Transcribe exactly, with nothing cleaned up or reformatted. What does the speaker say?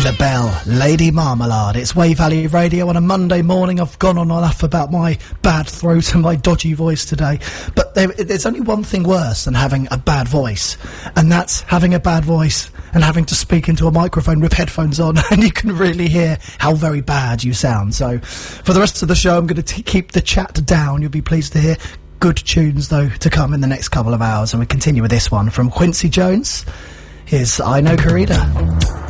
LaBelle, Lady Marmalade. It's Way Valley Radio on a Monday morning. I've gone on enough about my bad throat and my dodgy voice today. But there, there's only one thing worse than having a bad voice, and that's having a bad voice and having to speak into a microphone with headphones on, and you can really hear how very bad you sound. So for the rest of the show, I'm going to keep the chat down. You'll be pleased to hear good tunes, though, to come in the next couple of hours. And we continue with this one from Quincy Jones. Here's I Know Corrida.